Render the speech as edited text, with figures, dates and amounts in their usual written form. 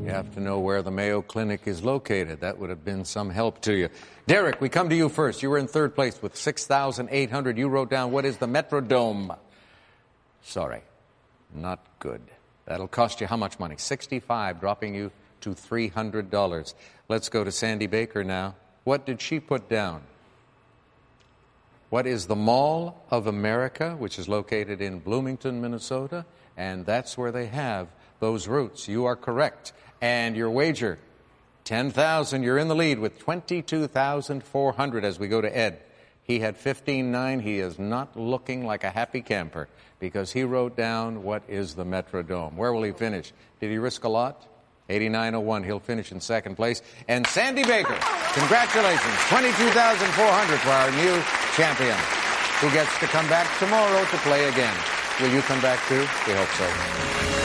You have to know where the Mayo Clinic is located. That would have been some help to you. Derek, we come to you first. You were in third place with 6,800. You wrote down, what is the Metrodome? Sorry, not good. That'll cost you how much money? $65, dropping you to $300. Let's go to Sandy Baker now. What did she put down? What is the Mall of America, which is located in Bloomington, Minnesota? And that's where they have those routes. You are correct. And your wager, $10,000. You're in the lead with $22,400 as we go to Ed. He had 15.9. He is not looking like a happy camper because he wrote down what is the Metrodome. Where will he finish? Did he risk a lot? 89.01. He'll finish in second place. And Sandy Baker, congratulations. $22,400 for our new champion who gets to come back tomorrow to play again. Will you come back too? We hope so.